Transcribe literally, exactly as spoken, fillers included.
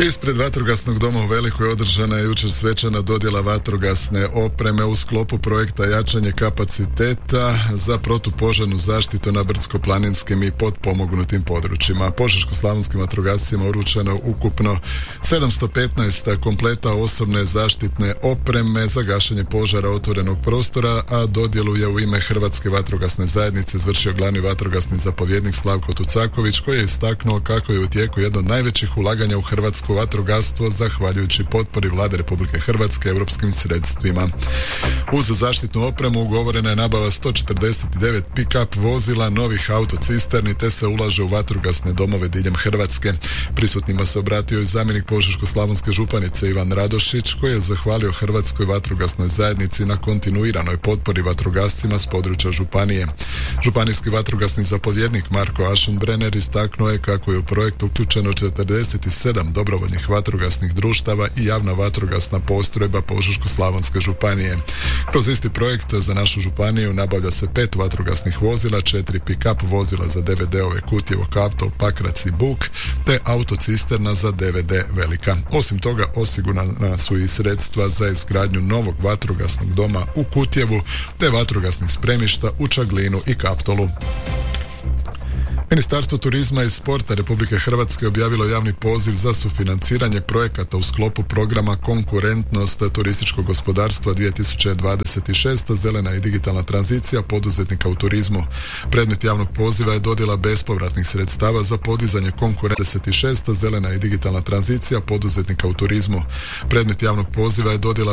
Ispred vatrogasnog doma u Velikoj održana je jučer svečana dodjela vatrogasne opreme u sklopu projekta jačanje kapaciteta za protupožarnu zaštitu na brdsko-planinskim i potpomognutim područjima. Požeško-slavonskim vatrogascima uručeno je ukupno sedamsto petnaest kompleta osobne zaštitne opreme za gašenje požara otvorenog prostora, a dodjelu je u ime Hrvatske vatrogasne zajednice izvršio glavni vatrogasni zapovjednik Slavko Tucaković, koji je istaknuo kako je u tijeku jedno od najvećih ulaganja u hrvatsko vatrogastvo zahvaljujući potpori Vlade Republike Hrvatske europskim sredstvima. Uz zaštitnu opremu ugovorena je nabava sto četrdeset devet pick-up vozila, novih autocisterni, te se ulaže u vatrogasne domove diljem Hrvatske. Prisutnima se obratio i zamjenik Požeško-slavonske županice Ivan Radošić, koji je zahvalio Hrvatskoj vatrogasnoj zajednici na kontinuiranoj potpori vatrogascima s područja županije. Županijski vatrogasni zapovjednik Marko Aschenbrenner istaknuo je kako je u projekt uključeno četrdeset sedam dobrovoljnih vatrogasnih društava i javna vatrogasna postrojba Požeško-slavonske županije. Kroz isti projekt za našu županiju nabavlja se pet vatrogasnih vozila, četiri pick-up vozila za D V D-ove Kutjevo, Kaptol, Pakrac i Buk, te autocisterna za D V D Velika. Osim toga, osigurana su i sredstva za izgradnju novog vatrogasnog doma u Kutjevu, te vatrogasnih spremišta u Čaglinu i Kaptolu. Ministarstvo turizma i sporta Republike Hrvatske objavilo javni poziv za sufinanciranje projekata u sklopu programa Konkurentnost turističkog gospodarstva dvije tisuće dvadeset šest. Zelena i digitalna tranzicija poduzetnika u turizmu. Predmet javnog poziva je dodjela bespovratnih sredstava za podizanje konkurentnosti dvadeset šest. Zelena i digitalna tranzicija poduzetnika u turizmu. Predmet javnog poziva je dodjela